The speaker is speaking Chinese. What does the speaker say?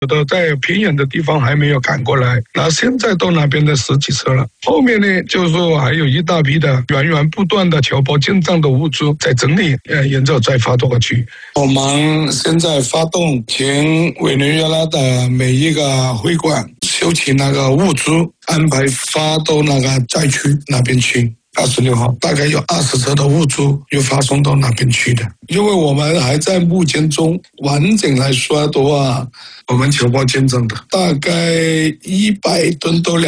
有的在偏远的地方还没有赶过来，那现在到那边的10几车了。后面呢，就是说还有一大批的源源不断的侨胞进账的物资在整理，然后再发过去。我们现在发动请委内瑞拉的每一个会馆收起那个物资，安排发到那个灾区那边去。26号大概有20车的物资又发送到那边去的，因为我们还在募捐中，完整来说的话，我们侨胞捐赠的大概100吨到200